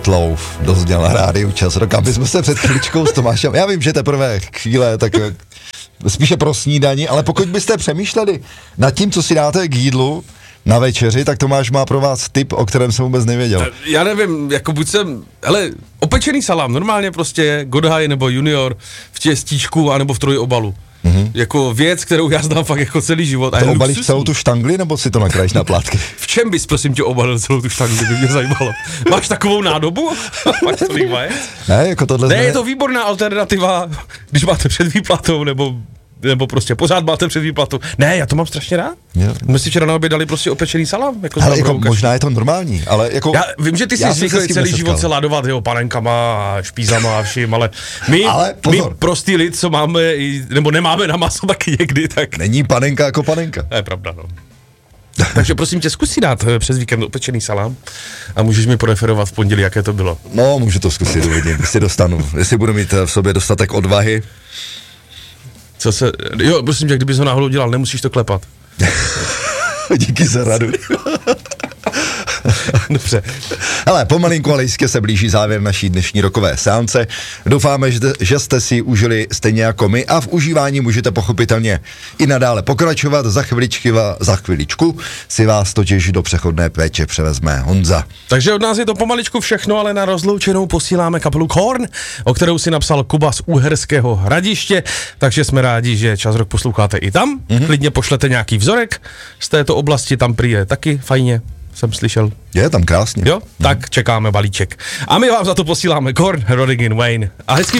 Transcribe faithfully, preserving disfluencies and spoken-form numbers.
Meatloaf dozněl na rádiu Čas roka. My jsme se před chvíličkou s Tomášem, já vím, že teprve chvíle, tak spíše pro snídani, ale pokud byste přemýšleli nad tím, co si dáte k jídlu na večeři, tak Tomáš má pro vás tip, o kterém jsem vůbec nevěděl. Já nevím, jako buď jsem, hele, opečený salám, normálně prostě Godhaj nebo Junior v těstíčku anebo v trojobalu. Mm-hmm. Jako věc, kterou já znám fakt jako celý život. To obalíš celou tu štangli, nebo si to nakrájíš na plátky? V čem bys, prosím tě, obalil celou tu štangli, by mě zajímalo. Máš takovou nádobu? Máš tolik vajec? Ne, jako tohle... Ne, znamená... je to výborná alternativa, když máte před výplatou, nebo... nebo prostě pořád máte před výplatu. Ne, já to mám strašně rád. Jo. My si včera na oběd dali prostě opečený salám. Jako ale jako možná je to normální, ale jako... Já vím, že ty jsi zvyklý celý život se ladovat, jo, panenkama a špízama a vším, ale my, ale my prostý lid, co máme, nebo nemáme na maso taky někdy, tak... Není panenka jako panenka. To je pravda, no. Takže prosím tě, zkus si dát přes víkend opečený salám a můžeš mi poreferovat v pondělí, jaké to bylo. No, můžu to zkusit, uvidím, jestli dostanu, jestli budu mít v sobě dostatek odvahy. Co se, jo, prosím tě, kdybys ho náhodou dělal, nemusíš to klepat. Díky za radu. Dobře. Hele, pomalinku, ale jistě se blíží závěr naší dnešní rokové seance. Doufáme, že, že jste si užili stejně jako my a v užívání můžete pochopitelně i nadále pokračovat. Za chviličky, za chviličku si vás totiž do přechodné péče převezme Honza. Takže od nás je to pomaličku všechno, ale na rozloučenou posíláme kapelu Korn, o kterou si napsal Kuba z Uherského Hradiště, takže jsme rádi, že Čas rok posloucháte i tam. Mm-hmm. Klidně pošlete nějaký vzorek z této oblasti, tam prý je taky fajně. Jsem slyšel. Je tam krásně. Jo, tak čekáme balíček. A my vám za to posíláme Korn, Rodriguez Wayne. A hezký